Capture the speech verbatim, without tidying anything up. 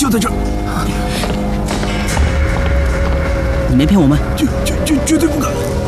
在这儿。 你没骗我们？ 绝绝绝绝对不敢！